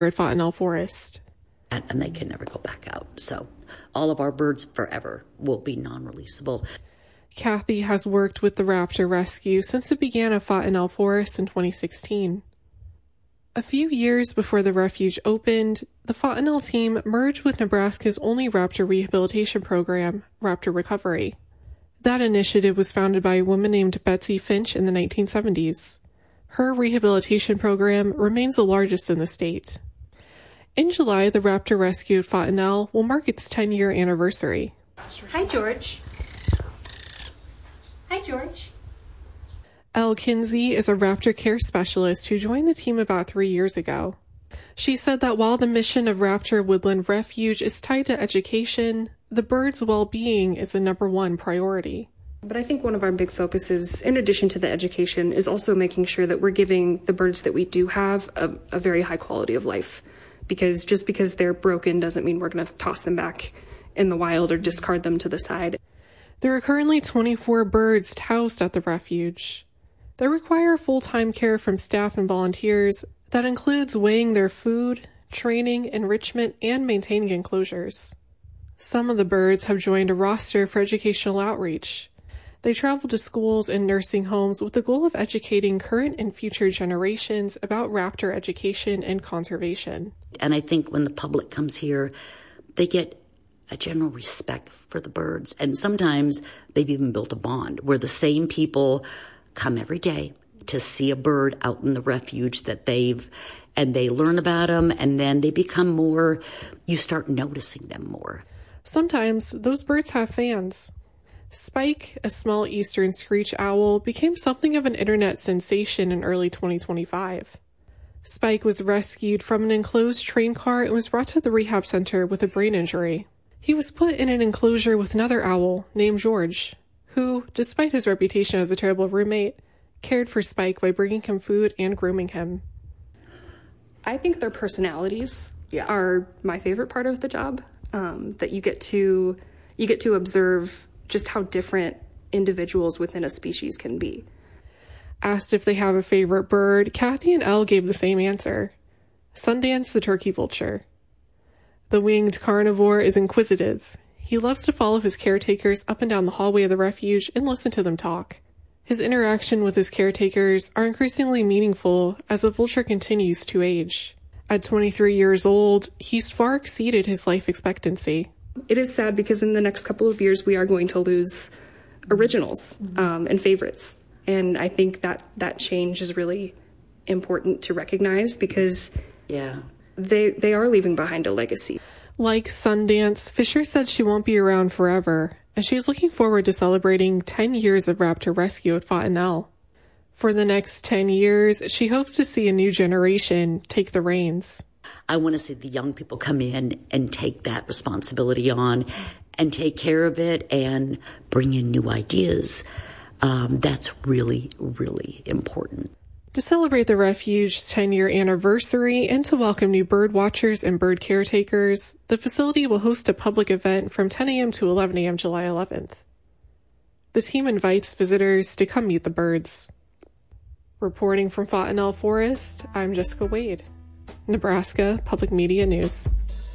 at Fontenelle Forest. And they can never go back out. So all of our birds forever will be non-releasable. Kathy has worked with the raptor rescue since it began at Fontenelle Forest in 2016. A few years before the refuge opened, the Fontenelle team merged with Nebraska's only raptor rehabilitation program, Raptor Recovery. That initiative was founded by a woman named Betsy Finch in the 1970s. Her rehabilitation program remains the largest in the state. In July, the raptor rescue at Fontenelle will mark its 10-year anniversary. Hi, George. Hi, George. Elle Kinsey is a raptor care specialist who joined the team about 3 years ago. She said that while the mission of Raptor Woodland Refuge is tied to education, the birds' well-being is the #1 priority. But I think one of our big focuses, in addition to the education, is also making sure that we're giving the birds that we do have a very high quality of life. Because just because they're broken doesn't mean we're going to toss them back in the wild or discard them to the side. There are currently 24 birds housed at the refuge. They require full-time care from staff and volunteers that includes weighing their food, training, enrichment, and maintaining enclosures. Some of the birds have joined a roster for educational outreach. They travel to schools and nursing homes with the goal of educating current and future generations about raptor education and conservation. And I think when the public comes here, they get a general respect for the birds. And sometimes they've even built a bond where the same people come every day to see a bird out in the refuge and they learn about them, and then they become more, you start noticing them more. Sometimes those birds have fans. Spike, a small eastern screech owl, became something of an internet sensation in early 2025. Spike was rescued from an enclosed train car and was brought to the rehab center with a brain injury. He was put in an enclosure with another owl named George, who, despite his reputation as a terrible roommate, cared for Spike by bringing him food and grooming him. I think their personalities are my favorite part of the job, that you get to observe just how different individuals within a species can be. Asked if they have a favorite bird, Kathy and Elle gave the same answer: Sundance the turkey vulture. The winged carnivore is inquisitive. He loves to follow his caretakers up and down the hallway of the refuge and listen to them talk. His interaction with his caretakers are increasingly meaningful as the vulture continues to age. At 23 years old, he's far exceeded his life expectancy. It is sad because in the next couple of years, we are going to lose originals and favorites. And I think that change is really important to recognize because they are leaving behind a legacy. Like Sundance, Fisher said she won't be around forever, and she's looking forward to celebrating 10 years of raptor rescue at Fontenelle. For the next 10 years, she hopes to see a new generation take the reins. I want to see the young people come in and take that responsibility on and take care of it and bring in new ideas. That's really, really important. To celebrate the refuge's 10-year anniversary and to welcome new bird watchers and bird caretakers, the facility will host a public event from 10 a.m. to 11 a.m. July 11th. The team invites visitors to come meet the birds. Reporting from Fontenelle Forest, I'm Jessica Wade, Nebraska Public Media News.